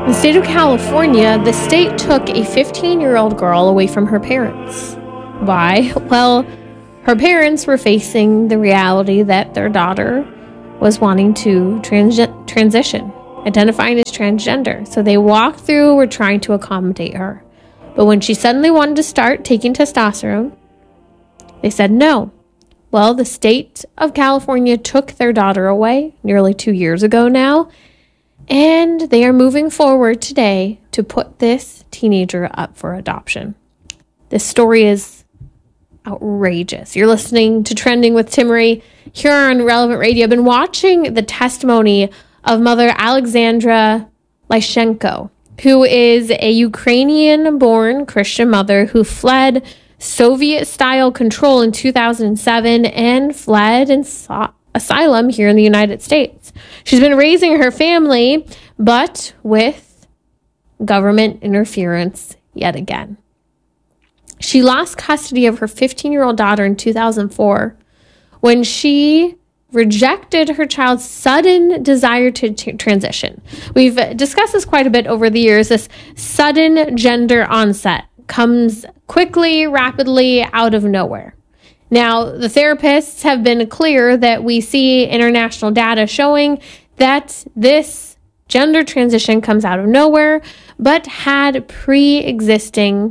In the state of California, the state took a 15-year-old girl away from her parents. Why? Well, her parents were facing the reality that their daughter was wanting to transition, identifying as transgender. So they walked through, were trying to accommodate her. But when she suddenly wanted to start taking testosterone, they said no. Well, the state of California took their daughter away nearly 2 years ago now, and they are moving forward today to put this teenager up for adoption. This story is outrageous. You're listening to Trending with Timmerie here on Relevant Radio. I've been watching the testimony of Mother Alexandra Lyshenko, who is a Ukrainian-born Christian mother who fled Soviet-style control in 2007 and fled and sought asylum here in the United States. She's been raising her family, but with government interference yet again. She lost custody of her 15-year-old daughter in 2004 when she rejected her child's sudden desire to transition. We've discussed this quite a bit over the years. This sudden gender onset comes quickly, rapidly, out of nowhere. Now, the therapists have been clear that we see international data showing that this gender transition comes out of nowhere, but had pre-existing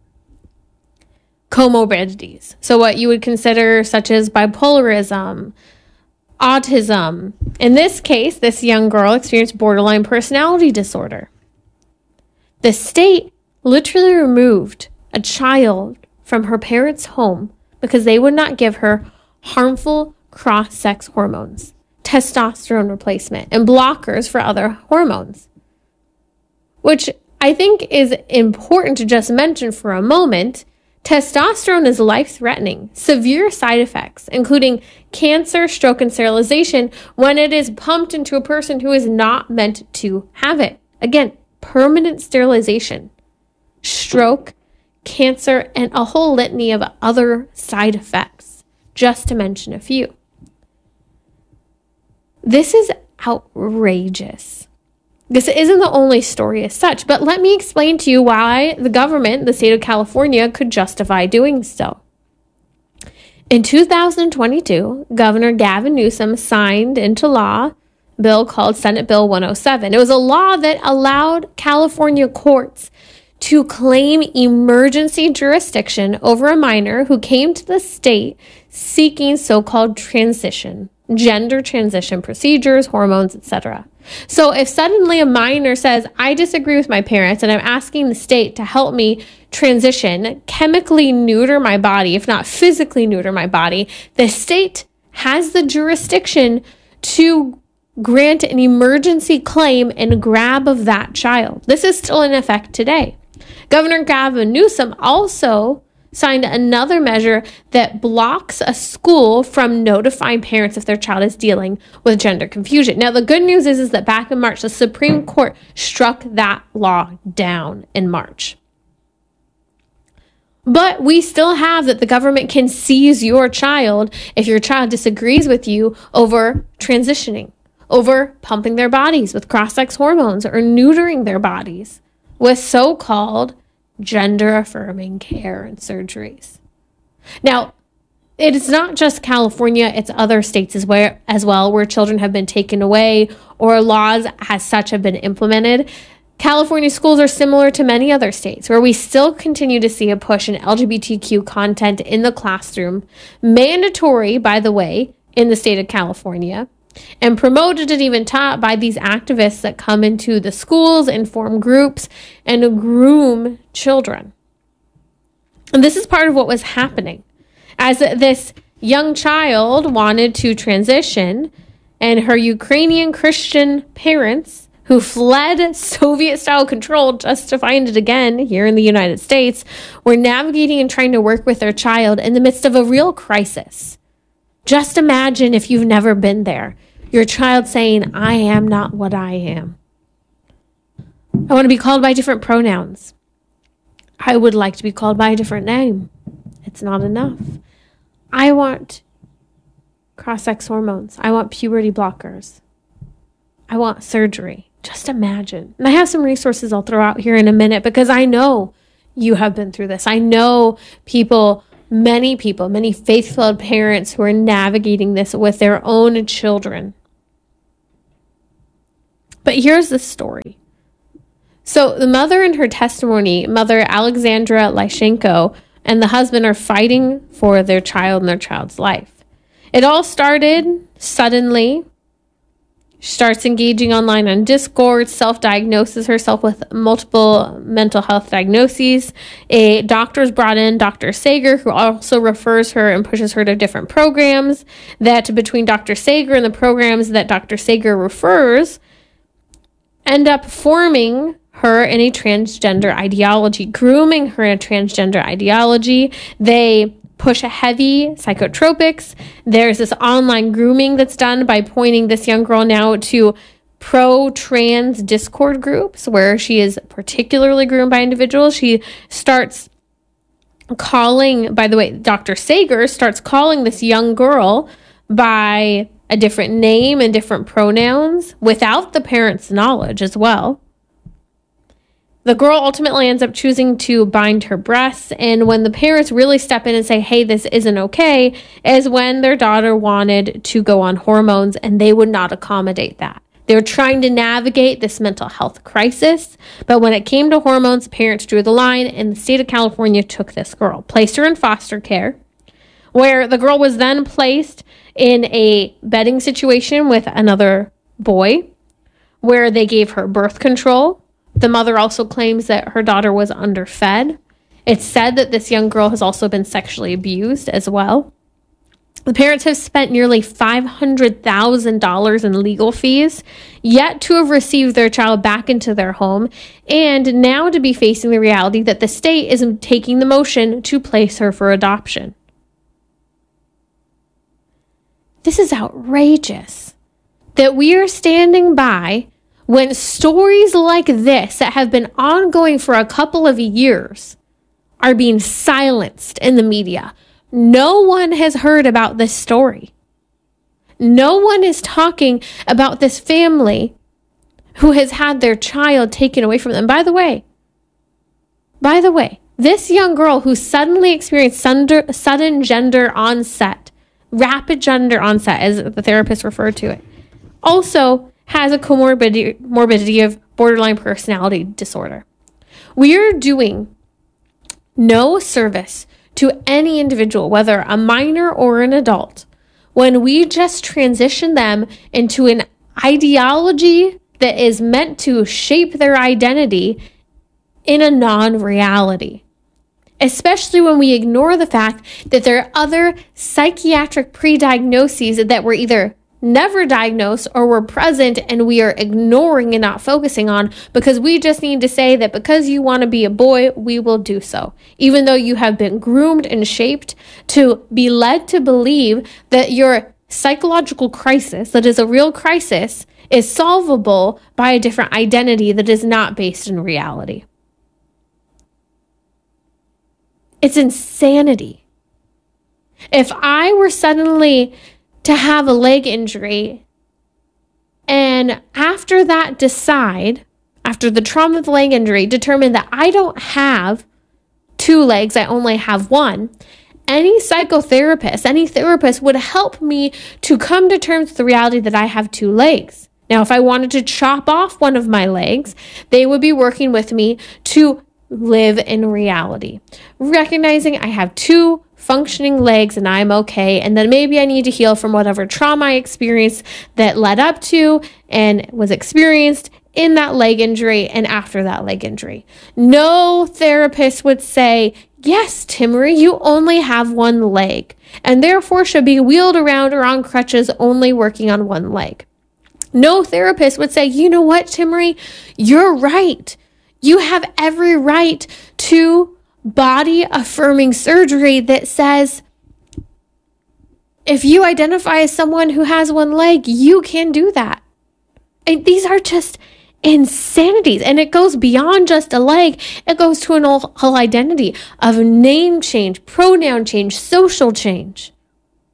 comorbidities. So what you would consider such as bipolarism, autism. In this case, this young girl experienced borderline personality disorder. The state literally removed a child from her parents' home because they would not give her harmful cross-sex hormones, testosterone replacement, and blockers for other hormones. Which I think is important to just mention for a moment. Testosterone is life-threatening, severe side effects, including cancer, stroke, and sterilization when it is pumped into a person who is not meant to have it. Again, permanent sterilization, stroke, cancer, and a whole litany of other side effects, just to mention a few. This is outrageous. This isn't the only story as such, but let me explain to you why the government, the state of California, could justify doing so. In 2022, Governor Gavin Newsom signed into law a bill called Senate Bill 107. It was a law that allowed California courts to claim emergency jurisdiction over a minor who came to the state seeking so-called gender transition procedures, hormones, etc. So if suddenly a minor says, I disagree with my parents and I'm asking the state to help me transition, chemically neuter my body, if not physically neuter my body, the state has the jurisdiction to grant an emergency claim and grab of that child. This is still in effect today. Governor Gavin Newsom also signed another measure that blocks a school from notifying parents if their child is dealing with gender confusion. Now, the good news is that back in March, the Supreme Court struck that law down in March. But we still have that the government can seize your child if your child disagrees with you over transitioning, over pumping their bodies with cross-sex hormones or neutering their bodies with so-called gender-affirming care and surgeries. Now, it is not just California, it's other states as well where children have been taken away or laws as such have been implemented. California schools are similar to many other states where we still continue to see a push in LGBTQ content in the classroom, mandatory, by the way, in the state of California, and promoted and even taught by these activists that come into the schools and form groups and groom children. And this is part of what was happening. As this young child wanted to transition, and her Ukrainian Christian parents, who fled Soviet-style control just to find it again here in the United States, were navigating and trying to work with their child in the midst of a real crisis. Just imagine if you've never been there. Your child saying, I am not what I am. I want to be called by different pronouns. I would like to be called by a different name. It's not enough. I want cross-sex hormones. I want puberty blockers. I want surgery Just imagine. And I have some resources I'll throw out here in a minute because I know you have been through this. I know many faith-filled parents who are navigating this with their own children. But here's the story. So the mother in her testimony, Mother Alexandra Lyshenko, and the husband are fighting for their child and their child's life. It all started suddenly. She starts engaging online on Discord, self-diagnoses herself with multiple mental health diagnoses. A doctor is brought in, Dr. Sager, who also refers her and pushes her to different programs that between Dr. Sager and the programs that Dr. Sager refers end up forming her in a transgender ideology, grooming her in a transgender ideology. They push heavy psychotropics. There's this online grooming that's done by pointing this young girl now to pro-trans Discord groups where she is particularly groomed by individuals. She starts calling, by the way, Dr. Sager starts calling this young girl by a different name and different pronouns without the parents' knowledge as well. The girl ultimately ends up choosing to bind her breasts, and when the parents really step in and say, hey, this isn't okay, is when their daughter wanted to go on hormones, and they would not accommodate that. They were trying to navigate this mental health crisis, but when it came to hormones, parents drew the line, and the state of California took this girl, placed her in foster care, where the girl was then placed in a bedding situation with another boy, where they gave her birth control. The mother also claims that her daughter was underfed. It's said that this young girl has also been sexually abused as well. The parents have spent nearly $500,000 in legal fees, yet to have received their child back into their home, and now to be facing the reality that the state is taking the motion to place her for adoption. This is outrageous that we are standing by when stories like this that have been ongoing for a couple of years are being silenced in the media. No one has heard about this story. No one is talking about this family who has had their child taken away from them. By the way, this young girl who suddenly experienced sudden gender onset, rapid gender onset, as the therapist referred to it, also has a morbidity of borderline personality disorder. We are doing no service to any individual, whether a minor or an adult, when we just transition them into an ideology that is meant to shape their identity in a non-reality. Especially when we ignore the fact that there are other psychiatric pre-diagnoses that were either never diagnosed or were present and we are ignoring and not focusing on because we just need to say that because you want to be a boy, we will do so. Even though you have been groomed and shaped to be led to believe that your psychological crisis, that is a real crisis, is solvable by a different identity that is not based in reality. It's insanity. If I were suddenly to have a leg injury and after that after the trauma of the leg injury, determine that I don't have two legs, I only have one, any psychotherapist, any therapist would help me to come to terms with the reality that I have two legs. Now, if I wanted to chop off one of my legs, they would be working with me to live in reality, recognizing I have two functioning legs and I'm okay, and then maybe I need to heal from whatever trauma I experienced that led up to and was experienced in that leg injury and after that leg injury. No therapist would say, yes, Timmery, you only have one leg and therefore should be wheeled around or on crutches only working on one leg. No therapist would say, you know what, Timmery, you're right. You have every right to body affirming surgery that says if you identify as someone who has one leg, you can do that. And these are just insanities. And it goes beyond just a leg. It goes to an whole identity of name change, pronoun change, social change.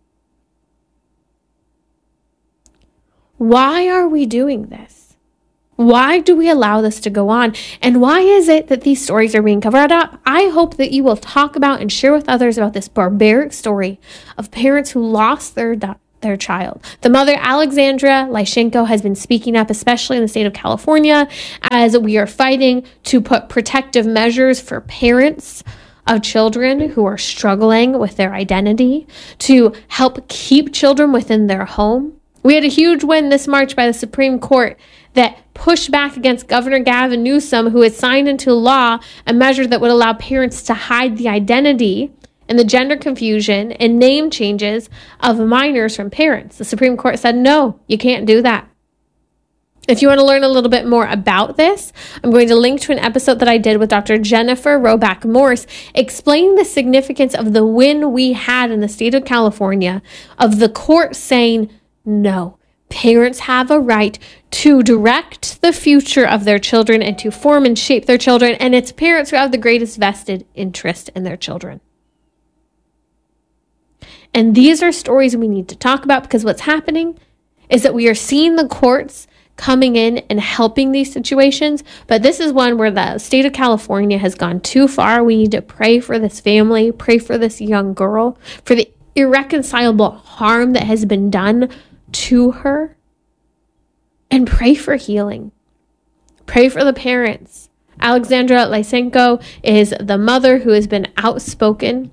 Why are we doing this? Why do we allow this to go on? And why is it that these stories are being covered up? I hope that you will talk about and share with others about this barbaric story of parents who lost their child. The mother, Alexandra Lyshenko, has been speaking up, especially in the state of California, as we are fighting to put protective measures for parents of children who are struggling with their identity, to help keep children within their home. We had a huge win this March by the Supreme Court that pushed back against Governor Gavin Newsom, who had signed into law a measure that would allow parents to hide the identity and the gender confusion and name changes of minors from parents. The Supreme Court said, no, you can't do that. If you want to learn a little bit more about this, I'm going to link to an episode that I did with Dr. Jennifer Roback Morse, explaining the significance of the win we had in the state of California of the court saying, no, parents have a right to direct the future of their children and to form and shape their children, and it's parents who have the greatest vested interest in their children. And these are stories we need to talk about, because what's happening is that we are seeing the courts coming in and helping these situations, but this is one where the state of California has gone too far. We need to pray for this family, pray for this young girl, for the irreconcilable harm that has been done to her, and pray for healing. Pray for the parents. Alexandra Lyshenko is the mother who has been outspoken.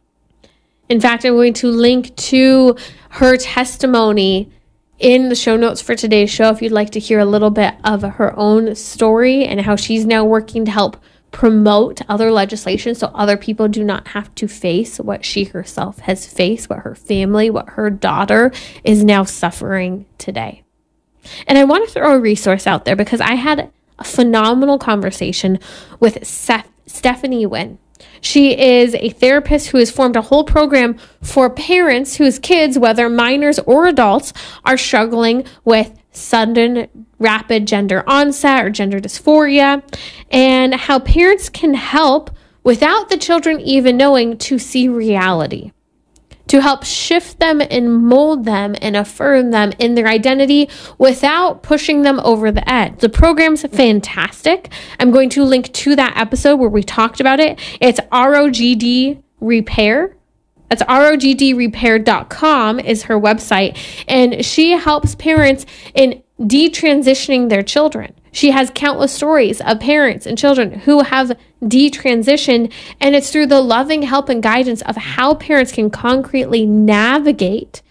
In fact, I'm going to link to her testimony in the show notes for today's show if you'd like to hear a little bit of her own story and how she's now working to help promote other legislation so other people do not have to face what she herself has faced, what her family, what her daughter is now suffering today. And I want to throw a resource out there because I had a phenomenal conversation with Stephanie Wynn. She is a therapist who has formed a whole program for parents whose kids, whether minors or adults, are struggling with sudden rapid gender onset or gender dysphoria, and how parents can help without the children even knowing to see reality, to help shift them and mold them and affirm them in their identity without pushing them over the edge. The program's fantastic. I'm going to link to that episode where we talked about it. It's ROGD Repair. That's ROGDrepair.com is her website. And she helps parents in detransitioning their children. She has countless stories of parents and children who have detransitioned, and it's through the loving help and guidance of how parents can concretely navigate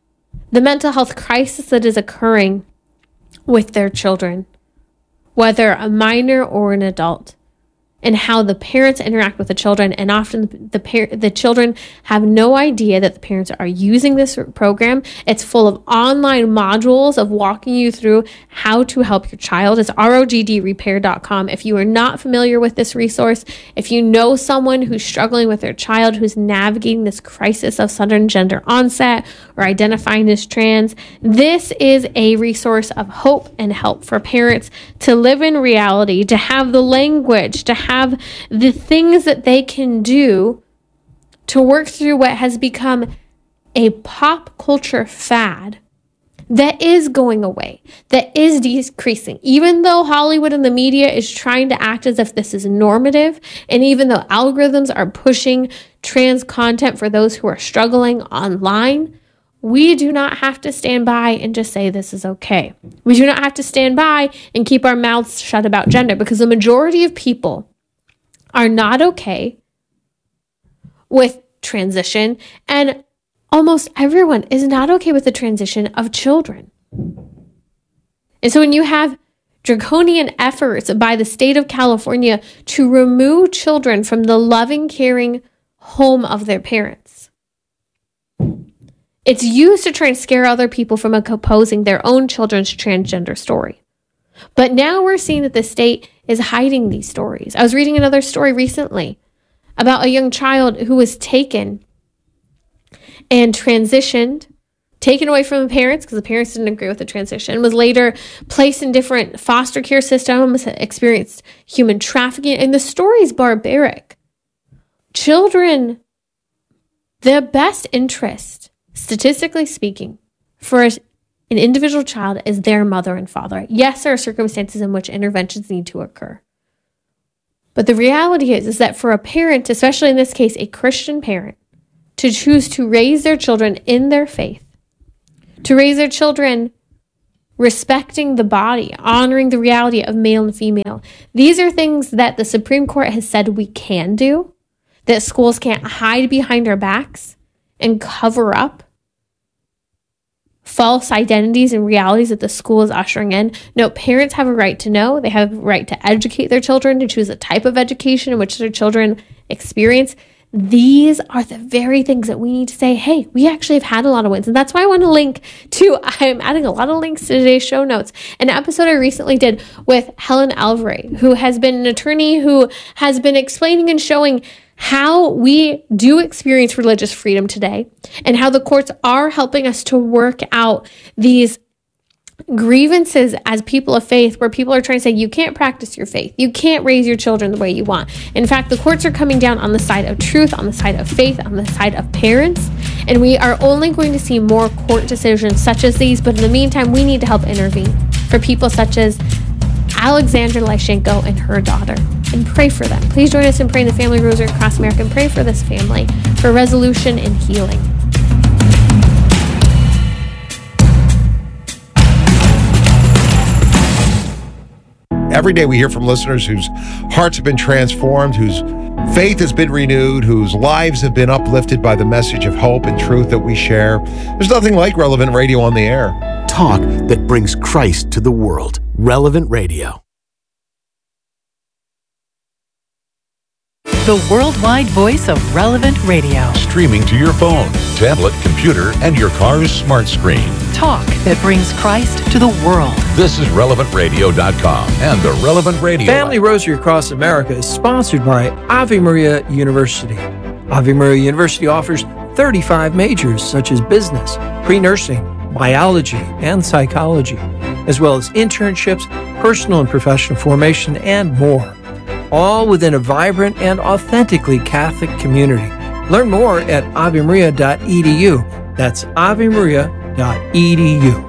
the mental health crisis that is occurring with their children, whether a minor or an adult, and how the parents interact with the children. And often the children have no idea that the parents are using this program. It's full of online modules of walking you through how to help your child. It's ROGDrepair.com. If you are not familiar with this resource, if you know someone who's struggling with their child who's navigating this crisis of sudden gender onset or identifying as trans, this is a resource of hope and help for parents to live in reality, to have the language, to have the things that they can do to work through what has become a pop culture fad that is going away, that is decreasing. Even though Hollywood and the media is trying to act as if this is normative, and even though algorithms are pushing trans content for those who are struggling online, we do not have to stand by and just say this is okay. We do not have to stand by and keep our mouths shut about gender, because the majority of people are not okay with transition, and almost everyone is not okay with the transition of children. And so when you have draconian efforts by the state of California to remove children from the loving, caring home of their parents, it's used to try and scare other people from opposing their own children's transgender story. But now we're seeing that the state is hiding these stories. I was reading another story recently about a young child who was taken and transitioned, taken away from the parents because the parents didn't agree with the transition, was later placed in different foster care systems, experienced human trafficking, and the story is barbaric. Children, the best interest, statistically speaking, for an individual child as their mother and father. Yes, there are circumstances in which interventions need to occur. But the reality is that for a parent, especially in this case, a Christian parent, to choose to raise their children in their faith, to raise their children respecting the body, honoring the reality of male and female, these are things that the Supreme Court has said we can do, that schools can't hide behind our backs and cover up false identities and realities that the school is ushering in. No, parents have a right to know. They have a right to educate their children, to choose a type of education in which their children experience. These are the very things that we need to say, hey, we actually have had a lot of wins. And that's why I want to link to, I'm adding a lot of links to today's show notes, an episode I recently did with Helen Alvarez, who has been an attorney who has been explaining and showing how we do experience religious freedom today and how the courts are helping us to work out these grievances as people of faith, where people are trying to say you can't practice your faith, you can't raise your children the way you want. In fact, the courts are coming down on the side of truth, on the side of faith, on the side of parents, and we are only going to see more court decisions such as these. But in the meantime, we need to help intervene for people such as Alexandra Lyshenko and her daughter, and pray for them. Please join us in praying the Family Rosary across America and pray for this family for resolution and healing. Every day we hear from listeners whose hearts have been transformed, whose faith has been renewed, whose lives have been uplifted by the message of hope and truth that we share. There's nothing like Relevant Radio on the air. Talk that brings Christ to the world. Relevant Radio. The worldwide voice of Relevant Radio. Streaming to your phone, tablet, computer, and your car's smart screen. Talk that brings Christ to the world. This is RelevantRadio.com and the Relevant Radio. Family Rosary Across America is sponsored by Ave Maria University. Ave Maria University offers 35 majors such as business, pre-nursing, biology, and psychology, as well as internships, personal and professional formation, and more. All within a vibrant and authentically Catholic community. Learn more at avemaria.edu. That's avemaria.edu.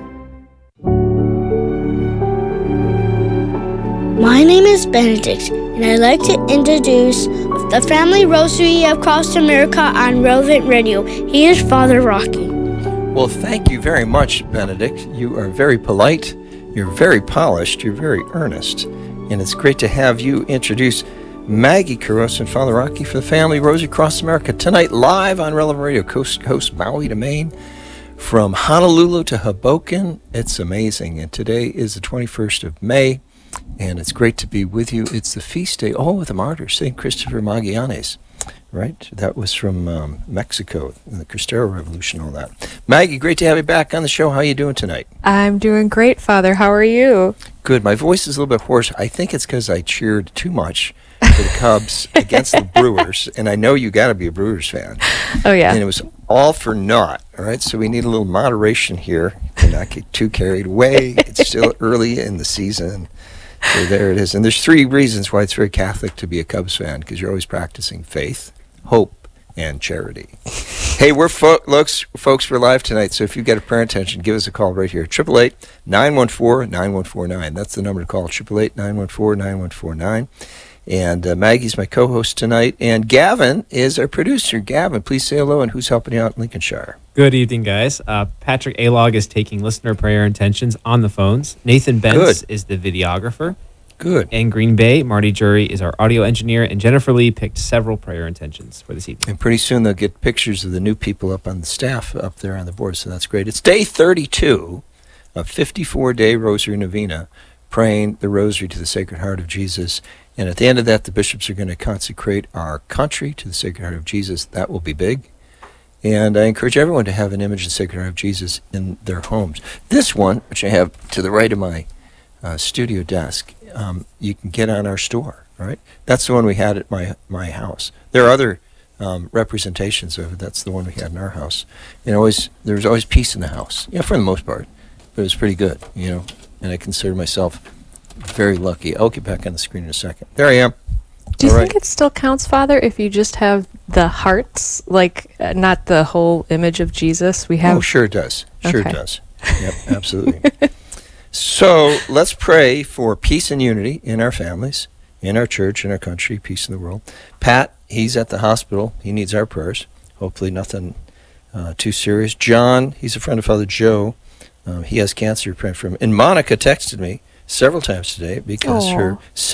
My name is Benedict, and I'd like to introduce the Family Rosary Across America on Relevant Radio. He is Father Rocky. Well, thank you very much, Benedict. You are very polite, you're very polished, you're very earnest, and it's great to have you introduce Maggie Kuros and Father Rocky for the Family Rosary Across America tonight, live on Relevant Radio, coast to coast, Maui to Maine, from Honolulu to Hoboken. It's amazing, and today is the 21st of May, and it's great to be with you. It's the feast day, of the martyr, St. Christopher Magallanes, right? That was from Mexico, the Cristero Revolution, all that. Maggie, great to have you back on the show. How are you doing tonight? I'm doing great, Father. How are you? Good. My voice is a little bit hoarse. I think it's because I cheered too much for the Cubs against the Brewers, and I know you got to be a Brewers fan. Oh, yeah. And it was all for naught, all right? So we need a little moderation here to not get too carried away. It's still early in the season. So there it is. And there's 3 reasons why it's very Catholic to be a Cubs fan, because you're always practicing faith, hope, and charity. Hey, we're folks, we're live tonight, so if you get a prayer intention, give us a call right here, 888-914-9149. That's the number to call, 888-914-9149. And Maggie's my co-host tonight, and Gavin is our producer. Gavin, please say hello, and who's helping you out in Lincolnshire? Good evening, guys. Patrick Alog is taking listener prayer intentions on the phones. Nathan Benz is the videographer. Good. In Green Bay, Marty Jury is our audio engineer, and Jennifer Lee picked several prayer intentions for this evening. And pretty soon they'll get pictures of the new people up on the staff up there on the board, so that's great. It's day 32 of 54-day Rosary Novena, praying the Rosary to the Sacred Heart of Jesus. And at the end of that, the bishops are going to consecrate our country to the Sacred Heart of Jesus. That will be big. And I encourage everyone to have an image of the Sacred Heart of Jesus in their homes. This one, which I have to the right of my studio desk, you can get on our store, right? That's the one we had at my house. There are other representations of it. That's the one we had in our house. And there was always peace in the house, for the most part. But it was pretty good, and I consider myself very lucky. I'll get back on the screen in a second. There I am. Do you think it still counts, Father, if you just have the hearts, not the whole image of Jesus? We have. Oh, sure it does. Sure it does. Yep, absolutely. So let's pray for peace and unity in our families, in our church, in our country, peace in the world. Pat, he's at the hospital. He needs our prayers. Hopefully nothing too serious. John, he's a friend of Father Joe. He has cancer. Praying for him. And Monica texted me several times today because Aw. her